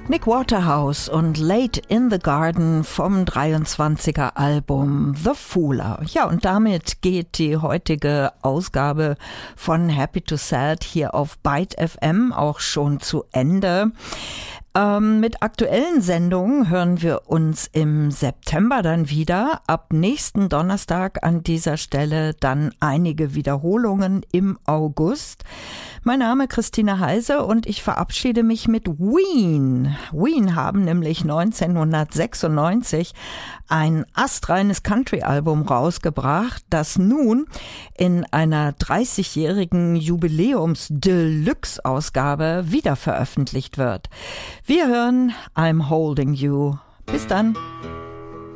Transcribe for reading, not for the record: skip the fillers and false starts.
Nick Waterhouse und Late in the Garden vom 23er Album The Fooler. Ja, und damit geht die heutige Ausgabe von Happy to Sad hier auf Byte FM auch schon zu Ende. Mit aktuellen Sendungen hören wir uns im September dann wieder. Ab nächsten Donnerstag an dieser Stelle dann einige Wiederholungen im August. Mein Name ist Christine Heise und ich verabschiede mich mit Ween. Ween haben nämlich 1996 ein astreines Country-Album rausgebracht, das nun in einer 30-jährigen Jubiläums-Deluxe-Ausgabe wiederveröffentlicht wird. Wir hören I'm Holding You. Bis dann.